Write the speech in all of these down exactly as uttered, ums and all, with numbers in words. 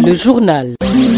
Le journal.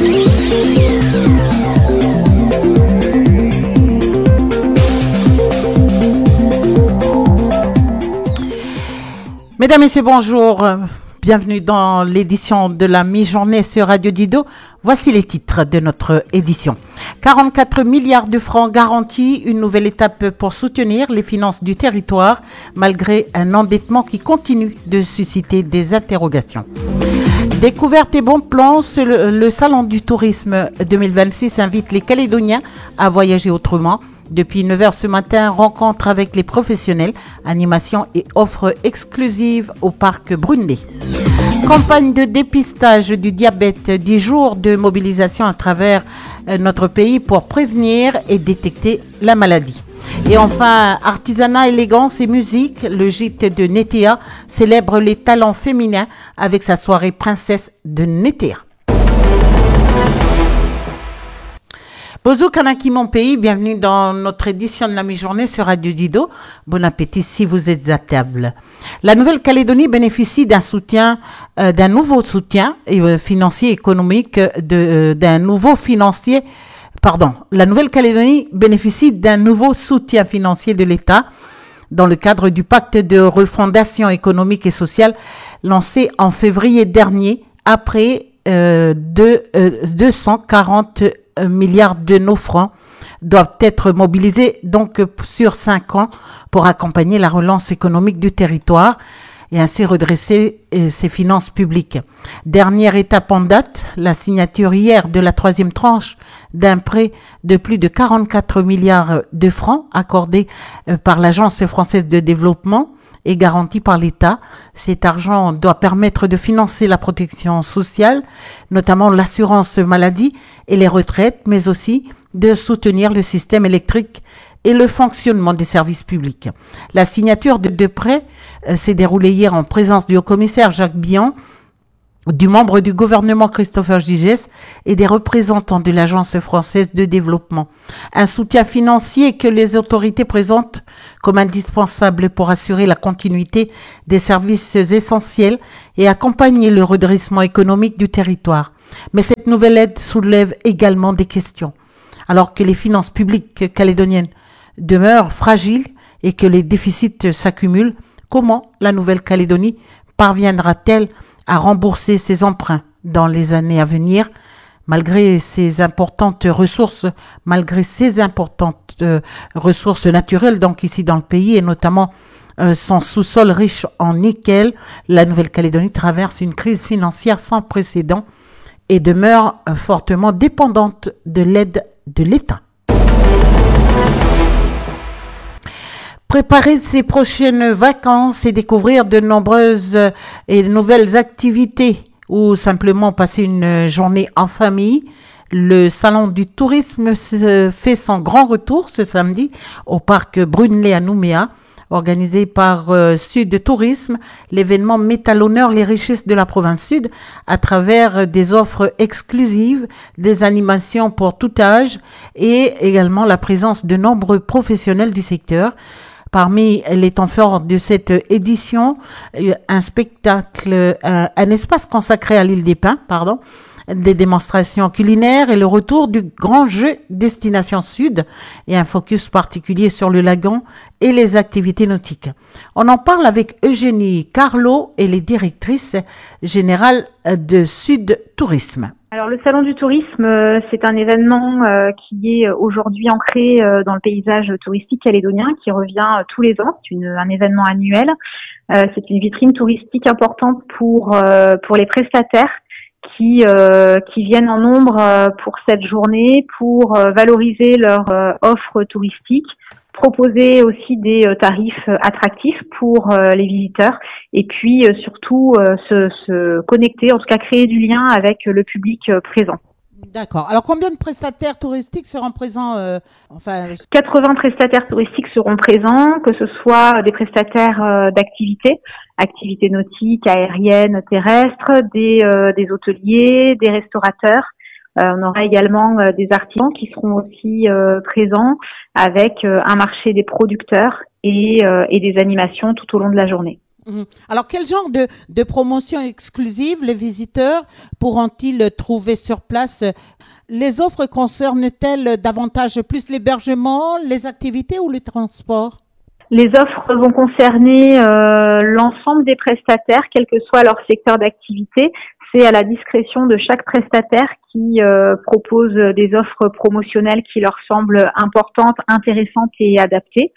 Mesdames, Messieurs, bonjour. Bienvenue dans l'édition de la mi-journée sur Radio Dido. Voici les titres de notre édition. quarante-quatre milliards de francs garantis, une nouvelle étape pour soutenir les finances du territoire, malgré un endettement qui continue de susciter des interrogations. Découverte et bons plans, le, le Salon du tourisme deux mille vingt-six invite les Calédoniens à voyager autrement. Depuis neuf heures ce matin, rencontre avec les professionnels, animation et offres exclusives au parc Brunelay. Campagne de dépistage du diabète, dix jours de mobilisation à travers notre pays pour prévenir et détecter la maladie. Et enfin, artisanat, élégance et musique, le gîte de Nétéa célèbre les talents féminins avec sa soirée princesse de Nétéa. Bonjour Kanaki mon pays, bienvenue dans notre édition de la mi-journée sur Radio Dido. Bon appétit si vous êtes à table. La Nouvelle-Calédonie bénéficie d'un soutien, euh, d'un nouveau soutien euh, financier économique, de, euh, d'un nouveau financier, pardon, la Nouvelle-Calédonie bénéficie d'un nouveau soutien financier de l'État dans le cadre du pacte de refondation économique et sociale lancé en février dernier après euh, de, euh, deux cent quarante milliards de nos francs doivent être mobilisés donc sur cinq ans pour accompagner la relance économique du territoire et ainsi redresser euh, ses finances publiques. Dernière étape en date, la signature hier de la troisième tranche d'un prêt de plus de quarante-quatre milliards de francs accordé euh, par l'Agence française de développement et garanti par l'État. Cet argent doit permettre de financer la protection sociale, notamment l'assurance maladie et les retraites, mais aussi de soutenir le système électrique et le fonctionnement des services publics. La signature de deux prêts euh, s'est déroulée hier en présence du haut-commissaire Jacques Bion, du membre du gouvernement Christopher Gigès et des représentants de l'Agence française de développement. Un soutien financier que les autorités présentent comme indispensable pour assurer la continuité des services essentiels et accompagner le redressement économique du territoire. Mais cette nouvelle aide soulève également des questions. Alors que les finances publiques calédoniennes demeurent fragiles et que les déficits s'accumulent, comment la Nouvelle-Calédonie parviendra-t-elle à rembourser ses emprunts dans les années à venir, malgré ses importantes ressources, malgré ses importantes euh, ressources naturelles, donc ici dans le pays, et notamment euh, son sous-sol riche en nickel. La Nouvelle-Calédonie traverse une crise financière sans précédent et demeure euh, fortement dépendante de l'aide de l'État. Préparer ses prochaines vacances et découvrir de nombreuses et nouvelles activités ou simplement passer une journée en famille. Le Salon du tourisme fait son grand retour ce samedi au parc Brunelay à Nouméa. Organisé par euh, Sud Tourisme, l'événement met à l'honneur les richesses de la province Sud à travers des offres exclusives, des animations pour tout âge et également la présence de nombreux professionnels du secteur. Parmi les temps forts de cette édition, un spectacle, un, un espace consacré à l'île des Pins, pardon, des démonstrations culinaires et le retour du grand jeu Destination Sud et un focus particulier sur le lagon et les activités nautiques. On en parle avec Eugénie Carlo et les directrices générales de Sud Tourisme. Alors le Salon du tourisme, euh, c'est un événement euh, qui est aujourd'hui ancré euh, dans le paysage touristique calédonien, qui revient euh, tous les ans. C'est une, un événement annuel. Euh, c'est une vitrine touristique importante pour euh, pour les prestataires qui euh, qui viennent en nombre euh, pour cette journée, pour euh, valoriser leur euh, offre touristique, proposer aussi des euh, tarifs attractifs pour euh, les visiteurs et puis euh, surtout euh, se, se connecter, en tout cas créer du lien avec le public euh, présent. D'accord. Alors combien de prestataires touristiques seront présents euh, enfin... quatre-vingts prestataires touristiques seront présents, que ce soit des prestataires euh, d'activités, activités nautiques, aériennes, terrestres, des, euh, des hôteliers, des restaurateurs. Euh, on aura également euh, des artisans qui seront aussi euh, présents avec euh, un marché des producteurs et, euh, et des animations tout au long de la journée. Mhm. Alors, quel genre de, de promotion exclusive les visiteurs pourront-ils trouver sur place? Les offres concernent-elles davantage plus l'hébergement, les activités ou les transports? Les offres vont concerner euh, l'ensemble des prestataires, quel que soit leur secteur d'activité. C'est à la discrétion de chaque prestataire qui euh, propose des offres promotionnelles qui leur semblent importantes, intéressantes et adaptées.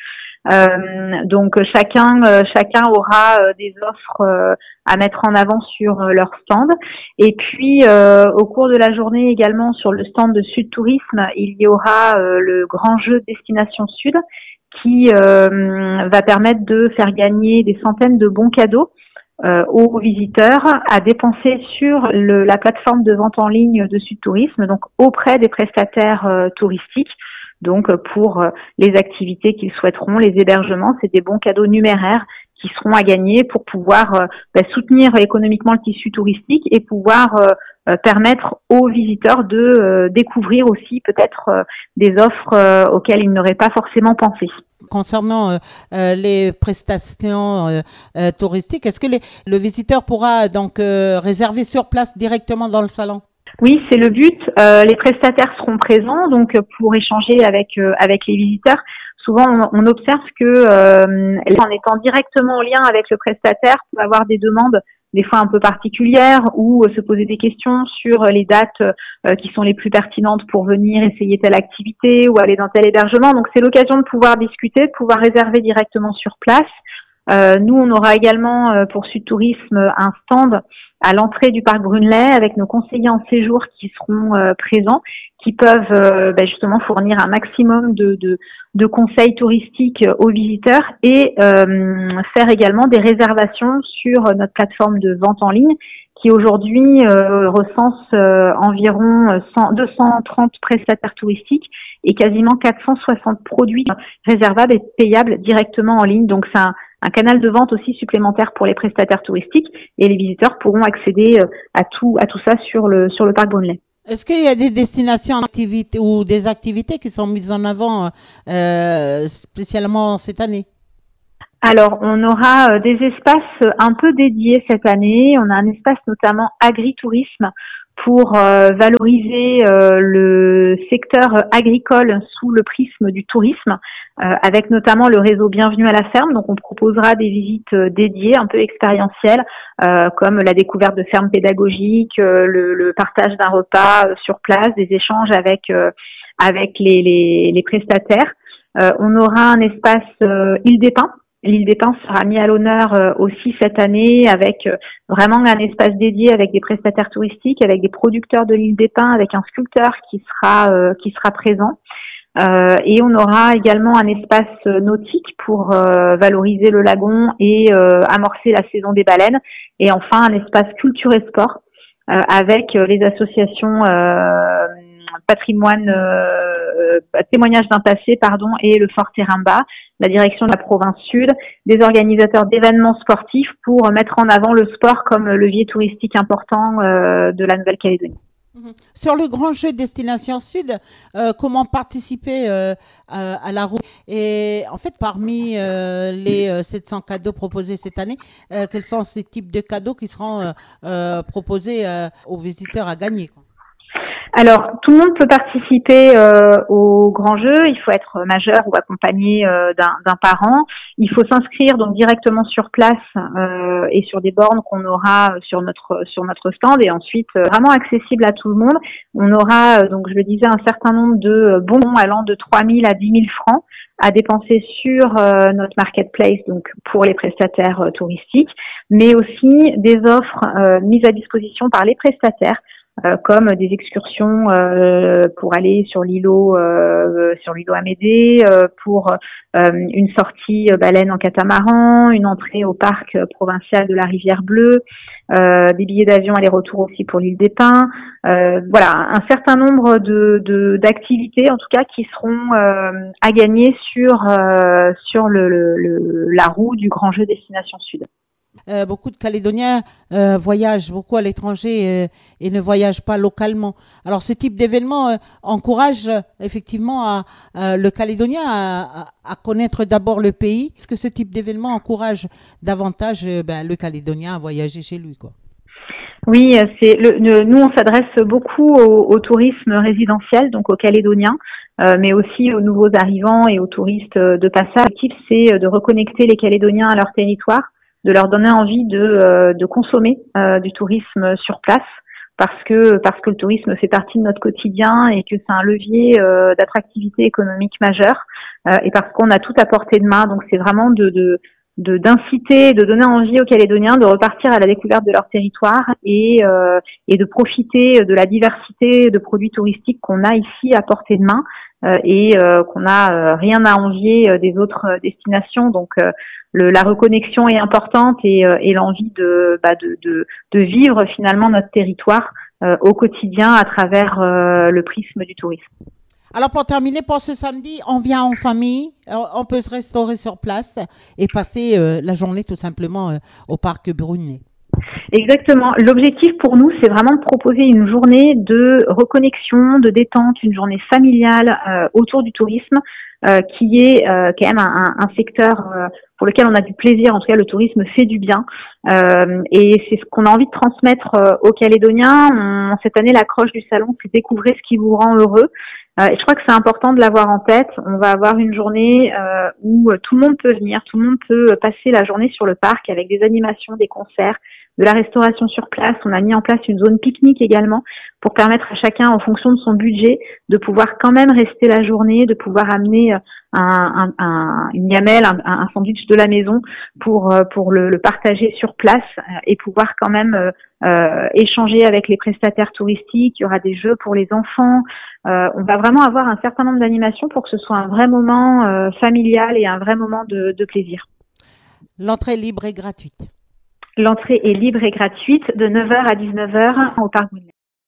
Euh, donc chacun euh, chacun aura euh, des offres euh, à mettre en avant sur euh, leur stand. Et puis euh, au cours de la journée également sur le stand de Sud Tourisme, il y aura euh, le grand jeu Destination Sud qui euh, va permettre de faire gagner des centaines de bons cadeaux euh, aux visiteurs à dépenser sur le, la plateforme de vente en ligne de Sud Tourisme, donc auprès des prestataires euh, touristiques. Donc pour les activités qu'ils souhaiteront, les hébergements, c'est des bons cadeaux numéraires qui seront à gagner pour pouvoir euh, bah, soutenir économiquement le tissu touristique et pouvoir euh, permettre aux visiteurs de euh, découvrir aussi peut-être euh, des offres euh, auxquelles ils n'auraient pas forcément pensé. Concernant euh, euh, les prestations euh, euh, touristiques, est-ce que les, le visiteur pourra donc euh, réserver sur place directement dans le salon? Oui, c'est le but. Euh, les prestataires seront présents donc pour échanger avec euh, avec les visiteurs. Souvent, on, on observe que euh, en étant directement en lien avec le prestataire, peut avoir des demandes des fois un peu particulières ou euh, se poser des questions sur les dates euh, qui sont les plus pertinentes pour venir essayer telle activité ou aller dans tel hébergement. Donc, c'est l'occasion de pouvoir discuter, de pouvoir réserver directement sur place. Euh, nous, on aura également euh, pour Sud Tourisme un stand à l'entrée du parc Brunelay avec nos conseillers en séjour qui seront euh, présents, qui peuvent euh, bah, justement fournir un maximum de, de, de conseils touristiques aux visiteurs et euh, faire également des réservations sur notre plateforme de vente en ligne qui aujourd'hui euh, recense euh, environ cent, deux cent trente prestataires touristiques et quasiment quatre cent soixante produits réservables et payables directement en ligne. Donc c'est un, un canal de vente aussi supplémentaire pour les prestataires touristiques et les visiteurs pourront accéder à tout à tout ça sur le sur le parc Brunelay. Est-ce qu'il y a des destinations activités ou des activités qui sont mises en avant euh, spécialement cette année? Alors, on aura des espaces un peu dédiés cette année. On a un espace notamment agritourisme pour euh, valoriser euh, le secteur agricole sous le prisme du tourisme, euh, avec notamment le réseau Bienvenue à la ferme. Donc, on proposera des visites dédiées, un peu expérientielles, euh, comme la découverte de fermes pédagogiques, euh, le, le partage d'un repas sur place, des échanges avec euh, avec les, les, les prestataires. Euh, on aura un espace euh, Île des Pins. L'île des Pins sera mis à l'honneur euh, aussi cette année avec euh, vraiment un espace dédié avec des prestataires touristiques, avec des producteurs de l'île des Pins, avec un sculpteur qui sera euh, qui sera présent. Euh, et on aura également un espace nautique pour euh, valoriser le lagon et euh, amorcer la saison des baleines. Et enfin un espace culture et sport euh, avec euh, les associations euh, patrimoine euh, témoignage d'un passé pardon et le Fort Terrimba, la direction de la province sud, des organisateurs d'événements sportifs pour mettre en avant le sport comme levier touristique important euh, de la Nouvelle-Calédonie. Sur le grand jeu Destination Sud, euh, comment participer euh, à, à la route? Et en fait, parmi euh, les euh, sept cents cadeaux proposés cette année, euh, quels sont ces types de cadeaux qui seront euh, euh, proposés euh, aux visiteurs à gagner, quoi? Alors, tout le monde peut participer euh, au grand jeu. Il faut être majeur ou accompagné euh, d'un, d'un parent. Il faut s'inscrire donc directement sur place euh, et sur des bornes qu'on aura sur notre sur notre stand et ensuite euh, vraiment accessible à tout le monde. On aura euh, donc je le disais un certain nombre de bons allant de trois mille à dix mille francs à dépenser sur euh, notre marketplace donc pour les prestataires euh, touristiques, mais aussi des offres euh, mises à disposition par les prestataires. Euh, comme des excursions euh, pour aller sur l'îlot euh, sur l'îlot Amédée, euh, pour euh, une sortie baleine en catamaran, une entrée au parc provincial de la Rivière Bleue, euh, des billets d'avion aller-retour aussi pour l'île des Pins. Euh, voilà, un certain nombre de, de d'activités en tout cas qui seront euh, à gagner sur euh, sur le, le, le la roue du grand jeu Destination Sud. Euh, beaucoup de Calédoniens euh, voyagent beaucoup à l'étranger euh, et ne voyagent pas localement. Alors ce type d'événement euh, encourage euh, effectivement à, à le Calédonien à, à, à connaître d'abord le pays. Est-ce que ce type d'événement encourage davantage euh, ben, le Calédonien à voyager chez lui, quoi? Oui, c'est le, le- nous on s'adresse beaucoup au, au tourisme résidentiel, donc aux Calédoniens, euh, mais aussi aux nouveaux arrivants et aux touristes euh, de passage. L'objectif, c'est de reconnecter les Calédoniens à leur territoire, de leur donner envie de, euh, de consommer euh, du tourisme sur place, parce que parce que le tourisme fait partie de notre quotidien et que c'est un levier euh, d'attractivité économique majeur, euh, et parce qu'on a tout à portée de main. Donc c'est vraiment de, de de d'inciter, de donner envie aux Calédoniens de repartir à la découverte de leur territoire et euh, et de profiter de la diversité de produits touristiques qu'on a ici à portée de main, euh, et euh, qu'on a euh, rien à envier euh, des autres euh, destinations. Donc euh, le, la reconnexion est importante et, euh, et l'envie de, bah, de de de vivre finalement notre territoire euh, au quotidien à travers euh, le prisme du tourisme. Alors pour terminer, pour ce samedi, on vient en famille, euh, on peut se restaurer sur place et passer euh, la journée tout simplement euh, au parc Brunet. Exactement. L'objectif pour nous, c'est vraiment de proposer une journée de reconnexion, de détente, une journée familiale euh, autour du tourisme, euh, qui est euh, quand même un, un secteur euh, pour lequel on a du plaisir. En tout cas, le tourisme fait du bien, euh, et c'est ce qu'on a envie de transmettre euh, aux Calédoniens. On, cette année, l'accroche du salon, c'est découvrir ce qui vous rend heureux. Euh, et je crois que c'est important de l'avoir en tête. On va avoir une journée euh, où euh, tout le monde peut venir, tout le monde peut passer la journée sur le parc avec des animations, des concerts, de la restauration sur place. On a mis en place une zone pique-nique également pour permettre à chacun, en fonction de son budget, de pouvoir quand même rester la journée, de pouvoir amener un, un, un, une gamelle, un, un sandwich de la maison pour pour le, le partager sur place et pouvoir quand même euh, euh, échanger avec les prestataires touristiques. Il y aura des jeux pour les enfants. Euh, on va vraiment avoir un certain nombre d'animations pour que ce soit un vrai moment euh, familial et un vrai moment de, de plaisir. L'entrée libre et gratuite. L'entrée est libre et gratuite de neuf heures à dix-neuf heures au parc Brunet.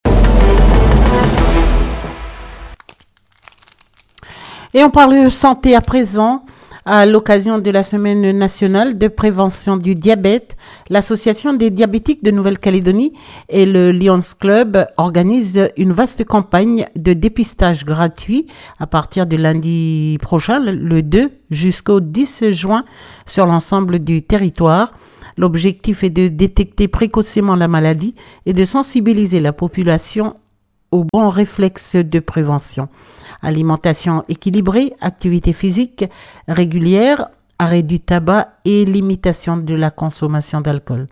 Et on parle de santé à présent. À l'occasion de la Semaine nationale de prévention du diabète, l'Association des diabétiques de Nouvelle-Calédonie et le Lions Club organisent une vaste campagne de dépistage gratuit à partir de lundi prochain, le deux, jusqu'au dix juin, sur l'ensemble du territoire. L'objectif est de détecter précocement la maladie et de sensibiliser la population aux bons réflexes de prévention. Alimentation équilibrée, activité physique régulière, arrêt du tabac et limitation de la consommation d'alcool.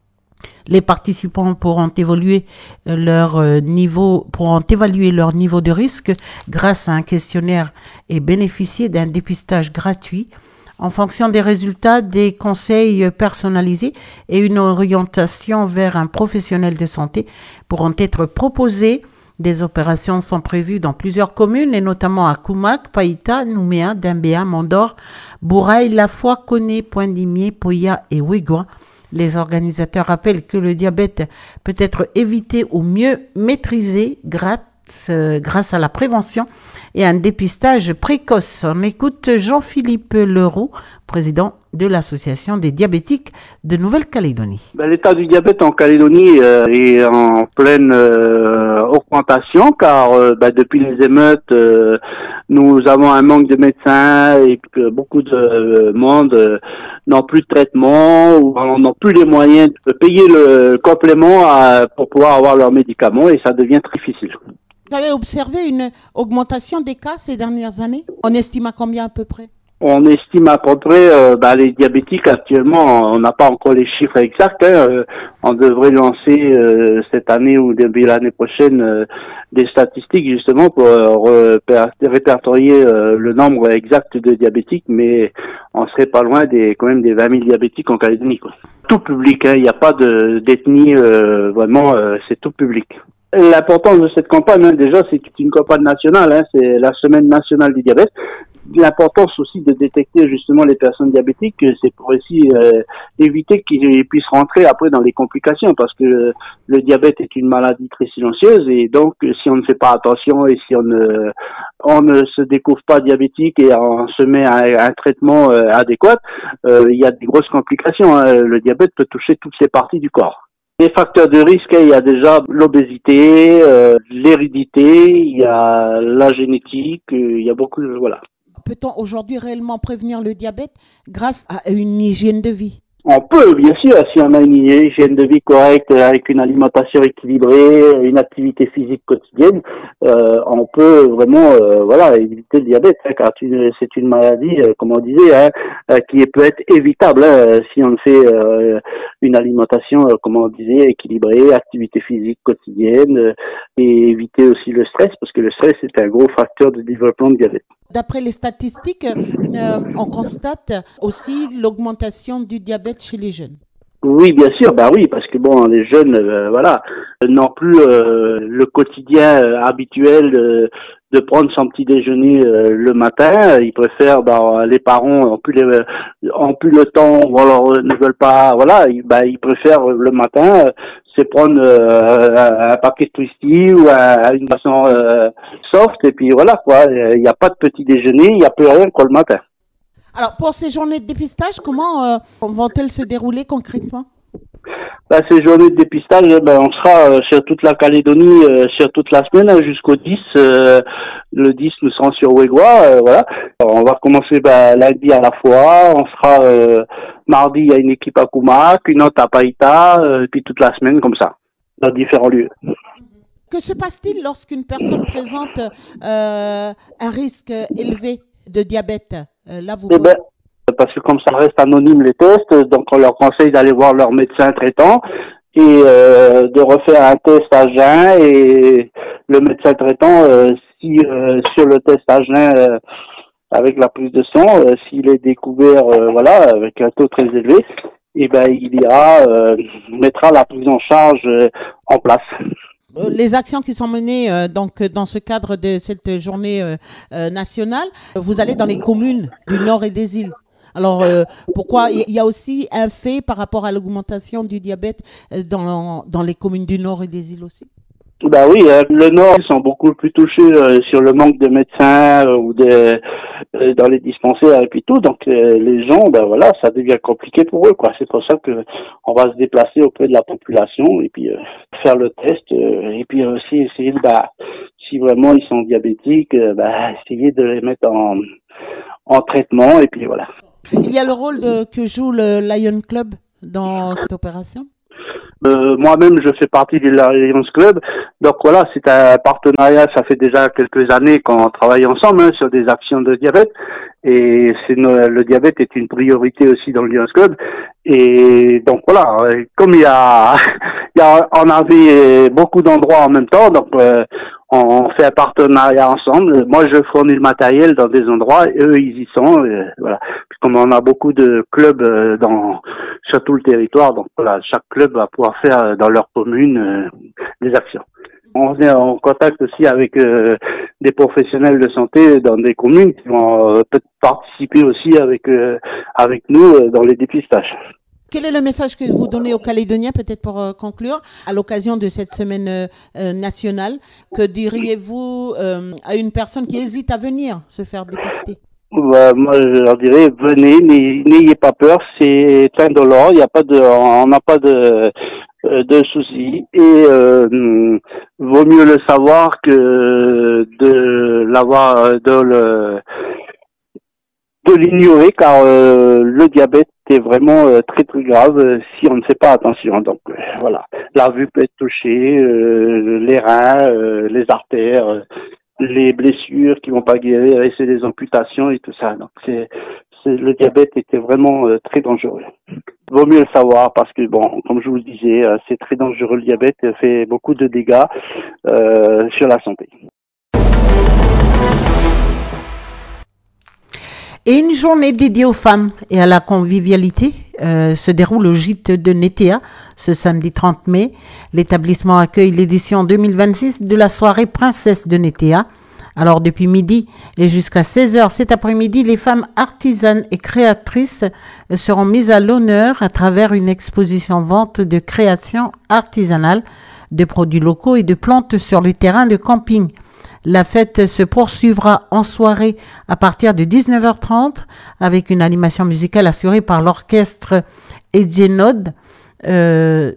Les participants pourront évoluer leur niveau, pourront évaluer leur niveau de risque grâce à un questionnaire et bénéficier d'un dépistage gratuit. En fonction des résultats, des conseils personnalisés et une orientation vers un professionnel de santé pourront être proposés. Des opérations sont prévues dans plusieurs communes et notamment à Koumak, Païta, Nouméa, Dembéa, Mondor, Bouraï, Lafoy, Koné, Poindimier, Poya et Ouégoua. Les organisateurs rappellent que le diabète peut être évité ou mieux maîtrisé grâce, euh, grâce à la prévention et un dépistage précoce. On écoute Jean-Philippe Leroux, président de l'Association des diabétiques de Nouvelle-Calédonie. Ben, l'état du diabète en Calédonie euh, est en pleine euh, augmentation car euh, ben, depuis les émeutes, euh, nous avons un manque de médecins et que beaucoup de euh, monde euh, n'ont plus de traitement ou n'ont plus les moyens de payer le complément à, pour pouvoir avoir leurs médicaments et ça devient très difficile. Vous avez observé une augmentation des cas ces dernières années? On estime à combien à peu près? On estime à peu près, euh, bah, les diabétiques actuellement, on n'a pas encore les chiffres exacts. Hein, euh, on devrait lancer euh, cette année ou début l'année prochaine euh, des statistiques justement pour euh, répertorier euh, le nombre exact de diabétiques, mais on serait pas loin des quand même des vingt mille diabétiques en Calédonie, quoi. Tout public, hein, il n'y a pas de d'ethnie, euh, vraiment, euh, c'est tout public. L'importance de cette campagne, hein, déjà, c'est une campagne nationale, hein, c'est la Semaine nationale du diabète. l'importance aussi de détecter justement les personnes diabétiques, c'est pour aussi euh, éviter qu'ils puissent rentrer après dans les complications, parce que le diabète est une maladie très silencieuse, et donc si on ne fait pas attention et si on ne on ne se découvre pas diabétique et on se met à un traitement euh, adéquat, euh, il y a des grosses complications. Hein. Le diabète peut toucher toutes les parties du corps. Les facteurs de risque, il y a déjà l'obésité, euh, l'hérédité, il y a la génétique, euh, il y a beaucoup de... Voilà. Peut-on aujourd'hui réellement prévenir le diabète grâce à une hygiène de vie? On peut, bien sûr, si on a une hygiène de vie correcte, avec une alimentation équilibrée, une activité physique quotidienne, euh, on peut vraiment, euh, voilà, éviter le diabète, hein, car c'est une maladie, euh, comme on disait, hein, euh, qui peut être évitable hein, si on fait euh, une alimentation, euh, comme on disait, équilibrée, activité physique quotidienne, euh, et éviter aussi le stress, parce que le stress est un gros facteur de développement de diabète. D'après les statistiques, euh, on constate aussi l'augmentation du diabète chez les jeunes. Oui, bien sûr, bah oui, parce que bon, les jeunes, euh, voilà, n'ont plus euh, le quotidien euh, habituel euh, de prendre son petit déjeuner euh, le matin. Ils préfèrent, bah, les parents ont plus les, ont plus le temps, ou alors ne veulent pas, voilà, ils, bah, ils préfèrent le matin euh, se prendre euh, un paquet de twisty ou un, une boisson euh, soft, et puis voilà quoi. Il n'y a pas de petit déjeuner, il n'y a plus rien quoi le matin. Alors, pour ces journées de dépistage, comment euh, vont-elles se dérouler concrètement? Bah, ces journées de dépistage, ben, on sera euh, sur toute la Calédonie, euh, sur toute la semaine, hein, jusqu'au dix. Euh, le dix, nous serons sur Ouégoua, euh, voilà. Alors, on va commencer ben, lundi à la fois, on sera euh, mardi, il y a une équipe à Koumak, une autre à Païta, euh, puis toute la semaine comme ça, dans différents lieux. Que se passe-t-il lorsqu'une personne présente euh, un risque élevé de diabète? euh, Là, vous Eh ben, parce que comme ça reste anonyme les tests, donc on leur conseille d'aller voir leur médecin traitant et euh, de refaire un test à jeun, et le médecin traitant, euh, si euh, sur le test à jeun euh, avec la prise de sang, euh, s'il est découvert, euh, voilà, avec un taux très élevé, et ben il ira euh, mettra la prise en charge euh, en place. Les actions qui sont menées euh, donc dans ce cadre de cette journée euh, euh, nationale, vous allez dans les communes du Nord et des îles. Alors, euh, pourquoi il y a aussi un fait par rapport à l'augmentation du diabète dans, dans les communes du Nord et des îles aussi? Bah oui, euh, le Nord, ils sont beaucoup plus touchés euh, sur le manque de médecins euh, ou de euh, dans les dispensaires et puis tout. Donc euh, les gens, ben voilà, ça devient compliqué pour eux, quoi. C'est pour ça que on va se déplacer auprès de la population et puis euh, faire le test euh, et puis aussi essayer de, bah, si vraiment ils sont diabétiques, euh, bah, essayer de les mettre en en traitement et puis voilà. Il y a le rôle de, que joue le Lion Club dans cette opération? Euh, moi-même, je fais partie du Lions Club. Donc voilà, c'est un partenariat. Ça fait déjà quelques années qu'on travaille ensemble hein, sur des actions de diabète. Et c'est no- le diabète est une priorité aussi dans le Lions Club. Et donc voilà, comme il y a, il y a, on avait beaucoup d'endroits en même temps, donc euh, on fait un partenariat ensemble. Moi, je fournis le matériel dans des endroits, et eux, ils y sont. Et voilà. Puis comme on a beaucoup de clubs euh, dans sur tout le territoire, donc voilà, chaque club va pouvoir faire euh, dans leur commune euh, des actions. On est en contact aussi avec euh, des professionnels de santé dans des communes qui vont euh, peut-être participer aussi avec euh, avec nous euh, dans les dépistages. Quel est le message que vous donnez aux Calédoniens, peut-être pour euh, conclure, à l'occasion de cette semaine euh, euh, nationale? Que diriez-vous euh, à une personne qui hésite à venir se faire dépister? Bah, moi, je leur dirais, venez, n'ayez, n'ayez pas peur, c'est indolore, il y a pas de, on n'a pas de, de soucis, et euh, vaut mieux le savoir que de l'avoir, de le, de l'ignorer, car euh, le diabète est vraiment euh, très très grave euh, si on ne fait pas attention. Donc euh, voilà, la vue peut être touchée, euh, les reins, euh, les artères. Euh, les blessures qui vont pas guérir, et c'est des amputations et tout ça. Donc c'est, c'est le diabète était vraiment euh, très dangereux. Vaut mieux le savoir parce que bon, comme je vous le disais, euh, c'est très dangereux. Le diabète fait beaucoup de dégâts euh, sur la santé. Et une journée dédiée aux femmes et à la convivialité euh, se déroule au gîte de Netea ce samedi trente mai. L'établissement accueille l'édition deux mille vingt-six de la soirée Princesse de Netea Alors depuis midi et jusqu'à seize heures cet après-midi, les femmes artisanes et créatrices seront mises à l'honneur à travers une exposition vente de créations artisanales, de produits locaux et de plantes sur le terrain de camping. La fête se poursuivra en soirée à partir de dix-neuf heures trente avec une animation musicale assurée par l'orchestre Edgenod. Euh,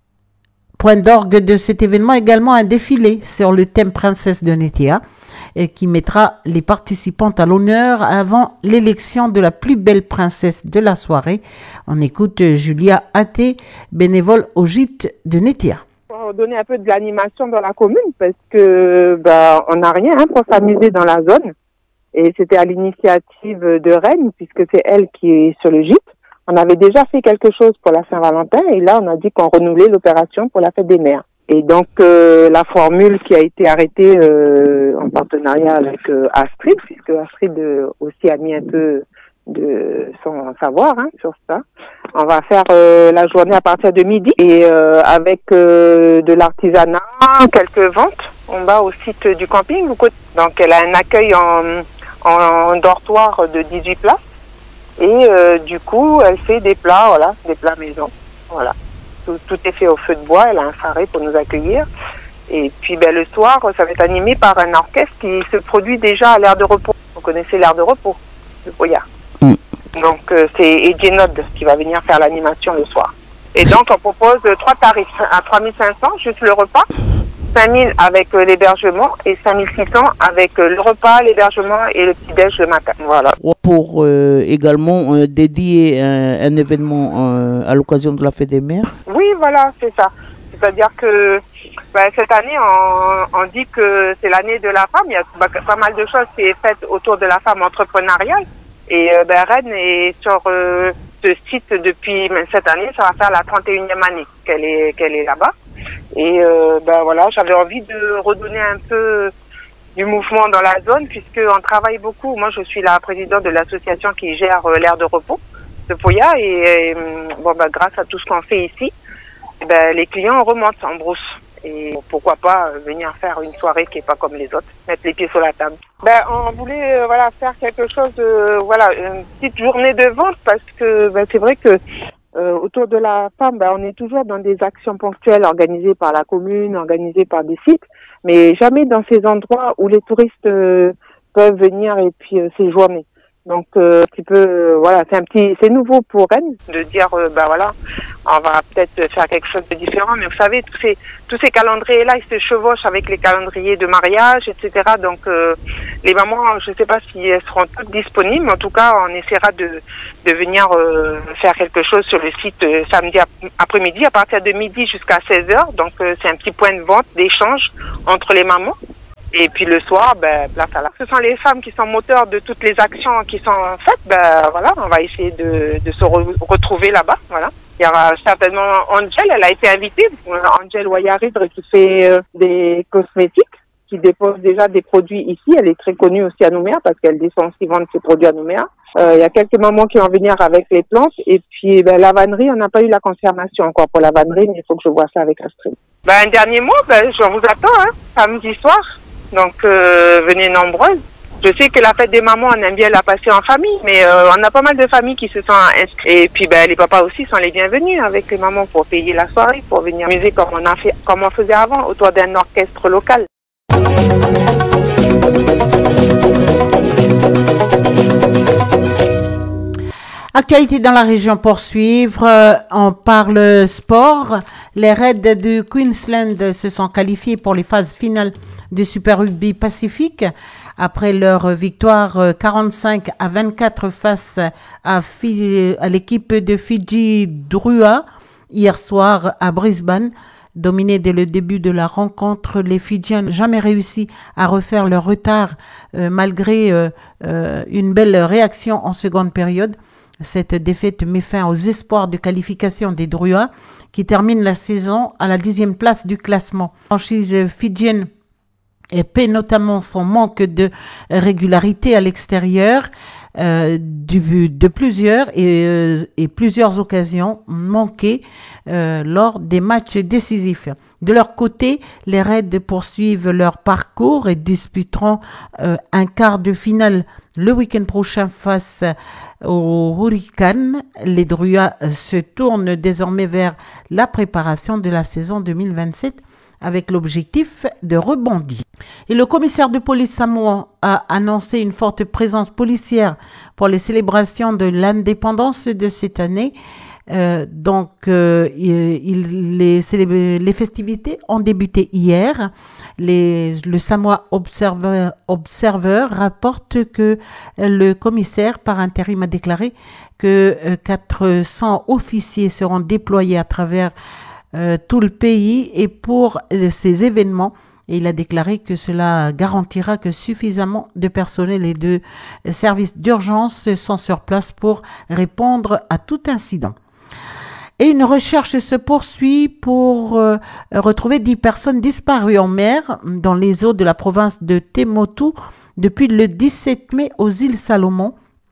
point d'orgue de cet événement, également un défilé sur le thème Princesse de Nétia et qui mettra les participantes à l'honneur avant l'élection de la plus belle princesse de la soirée. On écoute Julia Athé, bénévole au gîte de Nétia. Pour donner un peu de l'animation dans la commune parce que bah, on n'a rien hein, pour s'amuser dans la zone et c'était à l'initiative de Rennes puisque c'est elle qui est sur le gîte. On avait déjà fait quelque chose pour la Saint-Valentin et là, on a dit qu'on renouvelait l'opération pour la fête des mères. Et donc, euh, la formule qui a été arrêtée euh, en partenariat avec euh, Astrid, puisque Astrid euh, aussi a mis un peu de son savoir hein, sur ça. On va faire euh, la journée à partir de midi et euh, avec euh, de l'artisanat, quelques ventes. On va au site du camping. Donc, elle a un accueil en, en dortoir de dix-huit places. Et euh, du coup, elle fait des plats, voilà, des plats maison, voilà. Tout, tout est fait au feu de bois. Elle a un faré pour nous accueillir. Et puis, ben le soir, ça va être animé par un orchestre qui se produit déjà à l'aire de repos. Vous connaissez l'aire de repos de Poya. Mm. Donc, euh, c'est Edgenod qui va venir faire l'animation le soir. Et donc, on propose trois tarifs à trois mille cinq cents, juste le repas. cinq mille avec euh, l'hébergement et cinq mille six cents avec euh, le repas, l'hébergement et le petit-déj le matin. Voilà. Pour euh, également euh, dédier un, un événement euh, à l'occasion de la fête des mères. Oui, voilà, c'est ça. C'est-à-dire que ben, cette année, on, on dit que c'est l'année de la femme. Il y a ben, pas mal de choses qui est faites autour de la femme entrepreneuriale. Et euh, ben, Rennes est sur euh, ce site depuis ben, cette année. Ça va faire la trente et unième année qu'elle est, qu'elle est là-bas. Et euh, ben voilà, j'avais envie de redonner un peu du mouvement dans la zone puisque on travaille beaucoup. Moi, je suis la présidente de l'association qui gère euh, l'aire de repos de Poya et, et bon ben grâce à tout ce qu'on fait ici, ben les clients remontent en brousse. Et pourquoi pas euh, venir faire une soirée qui est pas comme les autres, mettre les pieds sur la table. Ben on voulait euh, voilà faire quelque chose de voilà une petite journée de vente parce que ben c'est vrai que Euh, autour de la femme, ben, on est toujours dans des actions ponctuelles organisées par la commune, organisées par des sites, mais jamais dans ces endroits où les touristes euh, peuvent venir et puis euh, séjourner. Donc, euh, un petit peu, euh, voilà, c'est un petit, c'est nouveau pour Rennes de dire, euh, ben voilà, on va peut-être faire quelque chose de différent. Mais vous savez, tous ces, tous ces calendriers-là, ils se chevauchent avec les calendriers de mariage, et cetera. Donc, euh, les mamans, je ne sais pas si elles seront toutes disponibles, mais en tout cas, on essaiera de, de venir euh, faire quelque chose sur le site euh, samedi après-midi, à partir de midi jusqu'à seize heures. Donc, euh, c'est un petit point de vente, d'échange entre les mamans. Et puis le soir, ben, place à la. Ce sont les femmes qui sont moteurs de toutes les actions qui sont faites. Ben voilà, on va essayer de, de se re- retrouver là-bas. Voilà. Il y aura certainement Angel, elle a été invitée. Angel Wayaridre qui fait euh, des cosmétiques, qui dépose déjà des produits ici. Elle est très connue aussi à Nouméa parce qu'elle descend aussi vendre ses produits à Nouméa. Euh, il y a quelques mamans qui vont venir avec les plantes. Et puis ben, la vannerie, on n'a pas eu la confirmation encore pour la vannerie, mais il faut que je vois ça avec Astrid. Ben, un dernier mot, ben, je vous attends, hein, samedi soir. Donc, euh, venez nombreuses. Je sais que la fête des mamans, on aime bien la passer en famille, mais euh, on a pas mal de familles qui se sont inscrites. Et puis, ben, les papas aussi sont les bienvenus avec les mamans pour payer la soirée, pour venir amuser comme on a fait, comme on faisait avant, autour d'un orchestre local. Actualité dans la région poursuivre, euh, on parle sport. Les Reds du Queensland se sont qualifiés pour les phases finales du Super Rugby Pacifique après leur victoire quarante-cinq à vingt-quatre face à, Fi- à l'équipe de Fidji Drua hier soir à Brisbane. Dominés dès le début de la rencontre, les Fidjiens n'ont jamais réussi à refaire leur retard euh, malgré euh, euh, une belle réaction en seconde période. Cette défaite met fin aux espoirs de qualification des Druas qui terminent la saison à la dixième place du classement. La franchise fidjienne et paie notamment son manque de régularité à l'extérieur euh, du, de plusieurs et, euh, et plusieurs occasions manquées euh, lors des matchs décisifs. De leur côté, les Reds poursuivent leur parcours et disputeront euh, un quart de finale le week-end prochain face aux Hurricanes. Les Druas se tournent désormais vers la préparation de la saison deux mille vingt-sept avec l'objectif de rebondir. Et le commissaire de police samoan a annoncé une forte présence policière pour les célébrations de l'indépendance de cette année. Euh, donc, euh, il, les, les festivités ont débuté hier. Les, le Samoa Observer, Observer rapporte que le commissaire par intérim a déclaré que euh, quatre cents officiers seront déployés à travers euh, tout le pays et pour euh, ces événements. Et il a déclaré que cela garantira que suffisamment de personnel et de services d'urgence sont sur place pour répondre à tout incident. Et une recherche se poursuit pour euh, retrouver dix personnes disparues en mer dans les eaux de la province de Temotu depuis le dix-sept mai aux îles Salomon.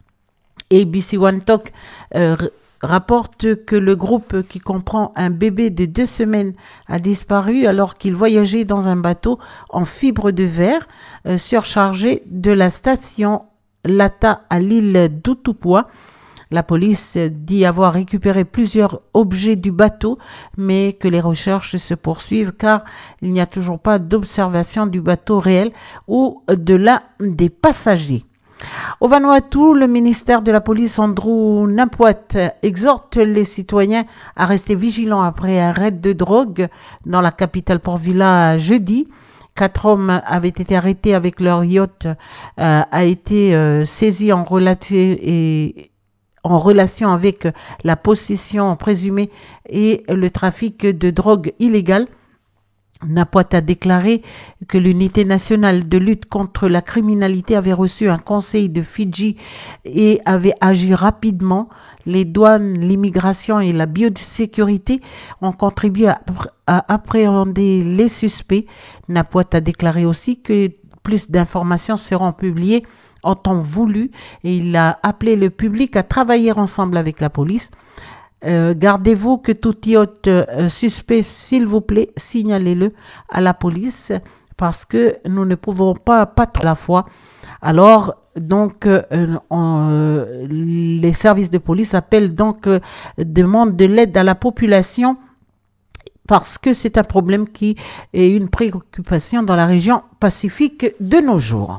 Et B C One Talk euh, rapporte que le groupe qui comprend un bébé de deux semaines a disparu alors qu'il voyageait dans un bateau en fibre de verre euh, surchargé de la station Lata à l'île d'Utupua. La police dit avoir récupéré plusieurs objets du bateau, mais que les recherches se poursuivent car il n'y a toujours pas d'observation du bateau réel ou de l'un des passagers. Au Vanuatu, le ministère de la Police Andrew Napoat exhorte les citoyens à rester vigilants après un raid de drogue dans la capitale Port Vila jeudi. Quatre hommes avaient été arrêtés avec leur yacht, euh, a été euh, saisi en relation et en relation avec la possession présumée et le trafic de drogue illégale. Napoat a déclaré que l'unité nationale de lutte contre la criminalité avait reçu un conseil de Fidji et avait agi rapidement. Les douanes, l'immigration et la biosécurité ont contribué à, à appréhender les suspects. Napoat a déclaré aussi que plus d'informations seront publiées en temps voulu et il a appelé le public à travailler ensemble avec la police. Euh, gardez-vous que tout yacht euh, suspect, s'il vous plaît, signalez-le à la police parce que nous ne pouvons pas battre la foi. Alors, donc, euh, on, euh, les services de police appellent donc, euh, demandent de l'aide à la population parce que c'est un problème qui est une préoccupation dans la région pacifique de nos jours.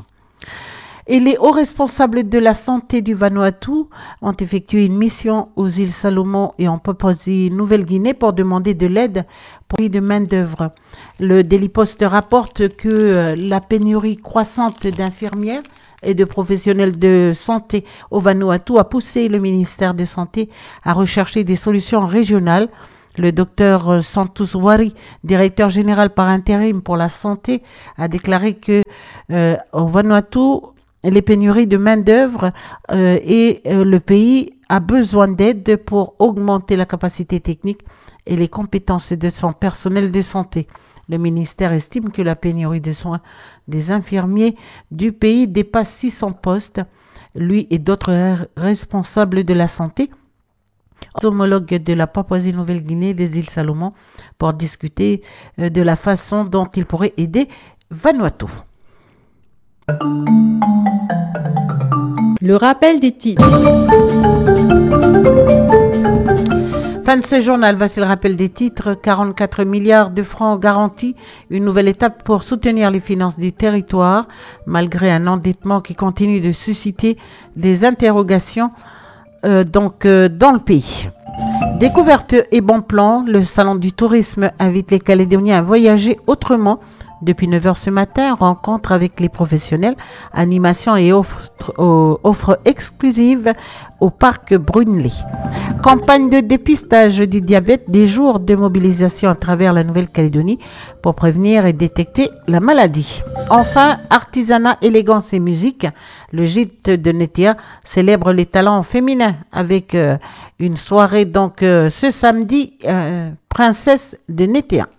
Et les hauts responsables de la santé du Vanuatu ont effectué une mission aux îles Salomon et en Papouasie-Nouvelle-Guinée pour demander de l'aide pour de main-d'œuvre. Le Daily Post rapporte que la pénurie croissante d'infirmières et de professionnels de santé au Vanuatu a poussé le ministère de Santé à rechercher des solutions régionales. Le docteur Santos Wari, directeur général par intérim pour la santé, a déclaré que euh, au Vanuatu, les pénuries de main-d'œuvre euh, et euh, le pays a besoin d'aide pour augmenter la capacité technique et les compétences de son personnel de santé. Le ministère estime que la pénurie de soins des infirmiers du pays dépasse six cents postes. Lui et d'autres responsables de la santé, homologues de la Papouasie-Nouvelle-Guinée des îles Salomon, pour discuter euh, de la façon dont ils pourraient aider Vanuatu. Le rappel des titres. Fin de ce journal, voici le rappel des titres. quarante-quatre milliards de francs garantis, une nouvelle étape pour soutenir les finances du territoire, malgré un endettement qui continue de susciter des interrogations euh, donc, euh, dans le pays. Découverte et bon plan, le salon du tourisme invite les Calédoniens à voyager autrement. Depuis neuf heures ce matin, rencontre avec les professionnels, animation et offres, offres exclusives au parc Brunelay. Campagne de dépistage du diabète, des jours de mobilisation à travers la Nouvelle-Calédonie pour prévenir et détecter la maladie. Enfin, artisanat, élégance et musique. Le gîte de Netea célèbre les talents féminins avec euh, une soirée donc euh, ce samedi, euh, Princesse de Netea.